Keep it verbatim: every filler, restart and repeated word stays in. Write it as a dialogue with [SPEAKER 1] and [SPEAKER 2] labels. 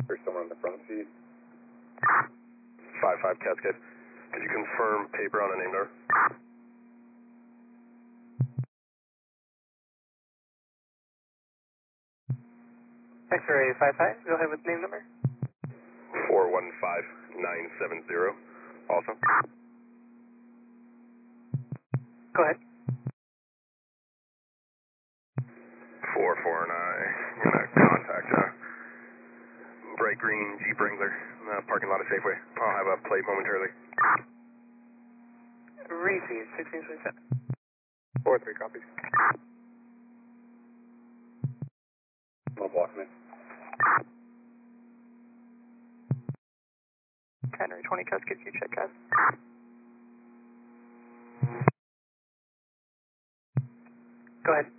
[SPEAKER 1] There's someone in the front seat.
[SPEAKER 2] five five Cascade. Could you confirm paper on a name number?
[SPEAKER 3] X-ray five five, go ahead with name number.
[SPEAKER 2] four one five nine seven zero. Also.
[SPEAKER 3] Go ahead.
[SPEAKER 2] four four nine. I'm going to contact uh, bright green Jeep Wrangler, uh, parking lot of Safeway. I'll have a plate momentarily.
[SPEAKER 3] Received, sixteen twenty-seven.
[SPEAKER 1] four three copies. No block me.
[SPEAKER 3] Henry twenty Cascade, you check out. Go ahead.